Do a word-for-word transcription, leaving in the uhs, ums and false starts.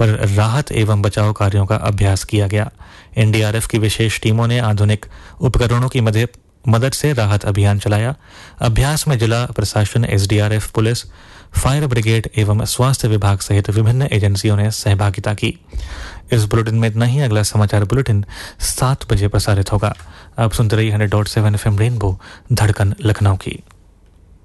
पर राहत एवं बचाव कार्यों का अभ्यास किया गया। एनडीआरएफ की विशेष टीमों ने आधुनिक उपकरणों की मदद मदद से राहत अभियान चलाया। अभ्यास में जिला प्रशासन, एसडीआरएफ, पुलिस, फायर ब्रिगेड एवं स्वास्थ्य विभाग सहित विभिन्न एजेंसियों ने सहभागिता की। इस बुलेटिन में इतना ही। अगला समाचार बुलेटिन सात बजे प्रसारित होगा। आप सुनते रहिए hundred dot seven F M rainbow, धड़कन लखनऊ की।